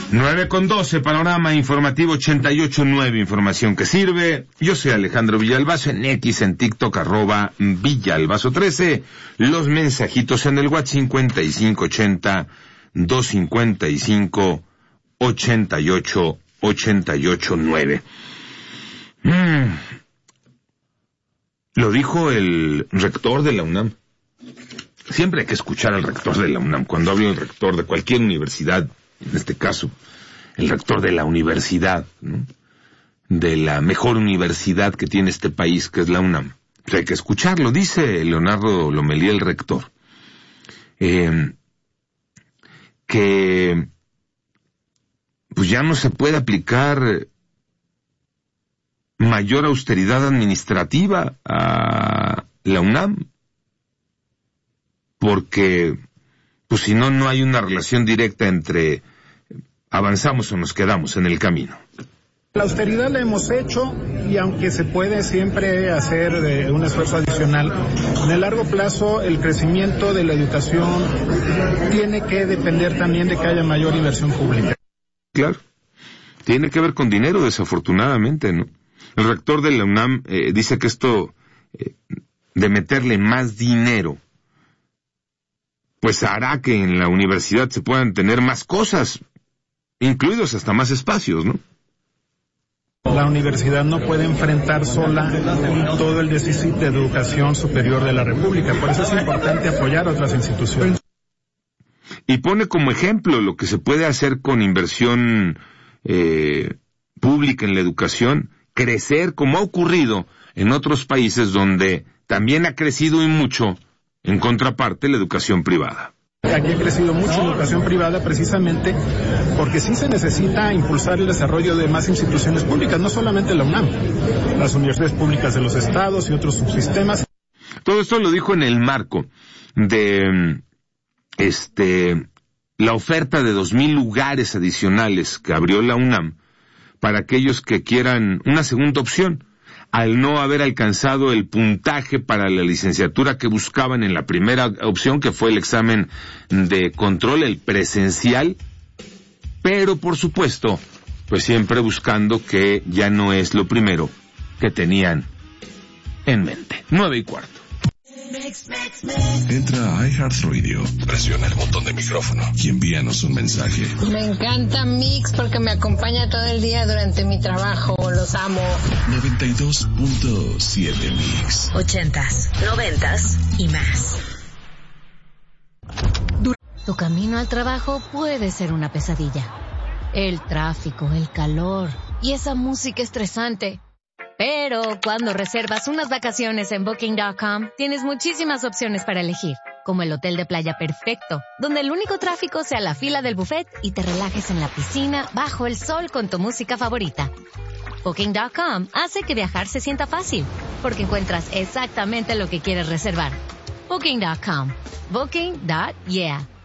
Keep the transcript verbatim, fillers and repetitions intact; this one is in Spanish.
nueve con doce, panorama informativo ochenta y ocho punto nueve, información que sirve. Yo soy Alejandro Villalbazo, en X, en TikTok, arroba Villalbazo trece. Los mensajitos en el WhatsApp cincuenta y cinco ochenta, doscientos cincuenta y cinco, ochenta y ocho, ochenta y ocho nueve. Mm. Lo dijo el rector de la UNAM. Siempre hay que escuchar al rector de la UNAM. Cuando habla el rector de cualquier universidad, en este caso, el rector de la universidad, ¿no?, de la mejor universidad que tiene este país, que es la UNAM. Pues hay que escucharlo, dice Leonardo Lomelí, el rector, eh, que pues ya no se puede aplicar mayor austeridad administrativa a la UNAM, porque pues si no, no hay una relación directa entre avanzamos o nos quedamos en el camino. La austeridad la hemos hecho y aunque se puede siempre hacer eh, un esfuerzo adicional, en el largo plazo el crecimiento de la educación tiene que depender también de que haya mayor inversión pública. Claro, tiene que ver con dinero, desafortunadamente, ¿no? El rector de la UNAM eh, dice que esto eh, de meterle más dinero pues hará que en la universidad se puedan tener más cosas, incluidos hasta más espacios, ¿no? La universidad no puede enfrentar sola todo el déficit de educación superior de la República, por eso es importante apoyar a otras instituciones. Y pone como ejemplo lo que se puede hacer con inversión eh, pública en la educación, crecer como ha ocurrido en otros países donde también ha crecido y mucho, en contraparte, la educación privada. Aquí ha crecido mucho la educación privada precisamente porque sí se necesita impulsar el desarrollo de más instituciones públicas, no solamente la UNAM, las universidades públicas de los estados y otros subsistemas. Todo esto lo dijo en el marco de este la oferta de dos mil lugares adicionales que abrió la UNAM para aquellos que quieran una segunda opción, al no haber alcanzado el puntaje para la licenciatura que buscaban en la primera opción, que fue el examen de control, el presencial, pero por supuesto, pues siempre buscando que ya no es lo primero que tenían en mente. Nueve y cuarto. Entra a iHeartRadio, presiona el botón de micrófono y envíanos un mensaje. Me encanta Mix porque me acompaña todo el día durante mi trabajo. Los amo. noventa y dos punto siete Mix. Ochentas, noventas y más. Tu camino al trabajo puede ser una pesadilla. El tráfico, el calor y esa música estresante. Pero cuando reservas unas vacaciones en Booking punto com, tienes muchísimas opciones para elegir, como el hotel de playa perfecto, donde el único tráfico sea la fila del buffet y te relajes en la piscina bajo el sol con tu música favorita. Booking punto com hace que viajar se sienta fácil, porque encuentras exactamente lo que quieres reservar. Booking punto com. Booking. Yeah.